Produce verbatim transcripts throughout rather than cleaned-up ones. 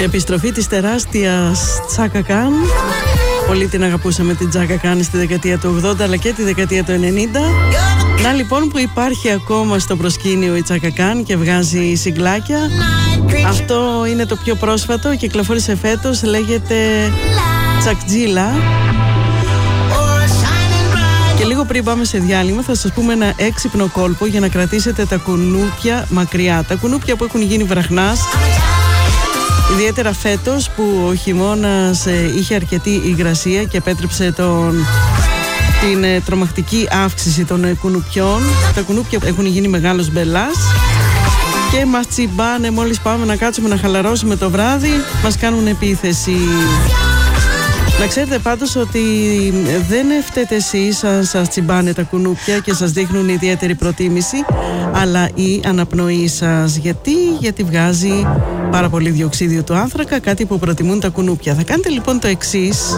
Επιστροφή της τεράστιας Τσάκα Κάν. Πολύ την αγαπούσαμε την Τσάκα Κάν στη δεκαετία του ογδόντα αλλά και τη δεκαετία του ενενήντα. Να λοιπόν που υπάρχει ακόμα στο προσκήνιο η Τσάκα Κάν και βγάζει σιγκλάκια. Αυτό είναι το πιο πρόσφατο, κυκλοφόρησε φέτος, λέγεται Τσακτζίλα. Και λίγο πριν πάμε σε διάλειμμα θα σας πούμε ένα έξυπνο κόλπο για να κρατήσετε τα κουνούπια μακριά. Τα κουνούπια που έχουν γίνει βραχνάς, ιδιαίτερα φέτος που ο χειμώνας ε, είχε αρκετή υγρασία και επέτρεψε τον, την ε, τρομακτική αύξηση των ε, κουνουπιών. Τα κουνούπια έχουν γίνει μεγάλος μπελάς και μας τσιμπάνε μόλις πάμε να κάτσουμε να χαλαρώσουμε το βράδυ, μας κάνουν επίθεση. Να ξέρετε πάντως ότι δεν φταίτε εσείς αν σας τσιμπάνε τα κουνούπια και σας δείχνουν ιδιαίτερη προτίμηση, αλλά η αναπνοή σας. Γιατί, γιατί βγάζει πάρα πολύ διοξίδιο του άνθρακα, κάτι που προτιμούν τα κουνούπια. Θα κάνετε λοιπόν το εξής.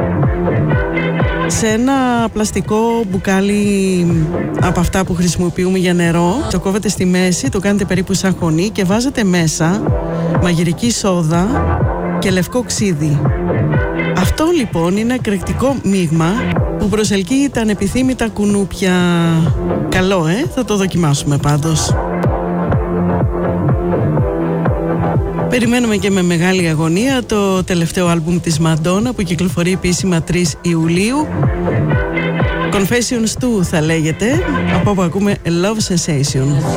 Σε ένα πλαστικό μπουκάλι από αυτά που χρησιμοποιούμε για νερό, το κόβετε στη μέση, το κάνετε περίπου σαν χωνή και βάζετε μέσα μαγειρική σόδα και λευκό ξύδι. Αυτό λοιπόν είναι εκρηκτικό μείγμα που προσελκύει τα ανεπιθύμητα κουνούπια. Καλό, ε? Θα το δοκιμάσουμε πάντως. Περιμένουμε και με μεγάλη αγωνία το τελευταίο άλμπουμ της Μαντόνα που κυκλοφορεί επίσημα τρεις Ιουλίου. Confessions του θα λέγεται, από όπου ακούμε Love Sensation.